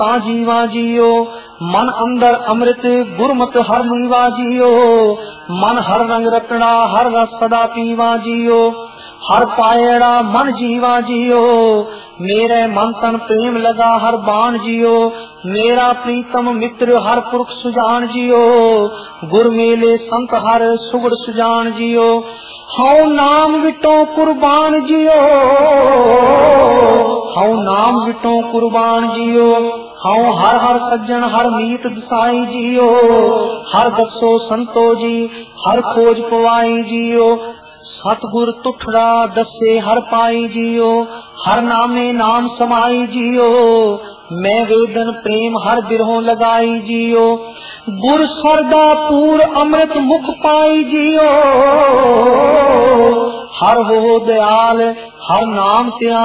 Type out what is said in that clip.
ता जीवा जियो। मन अंदर अमृत गुरमत हर लीवा जियो। मन हर रंग रतड़ा हर रस सदा पीवा जियो। हर पायड़ा मन जीवा जियो। मेरे मन तन प्रेम लगा हर बाण जियो। मेरा प्रीतम मित्र हर पुरख सुजान जियो। गुर मेले संत हर सुगड़ सुजान जियो। हऊ नाम विटो कुर्बान जियो। हऊ नाम विटो कुर्बान जियो। हऊ हर हर सज्जन हर मीत दसाई जियो। हर दसो संतो जी हर खोज पवाई जियो। सतगुर तुठड़ा दसे हर पाई जियो। हर नामे नाम समाई जियो। मैं वेदन प्रेम हर बिरहों लगाई जियो। गुर सरदा पूर अमृत मुख पाई जियो। हर हो दयाल हर नाम त्या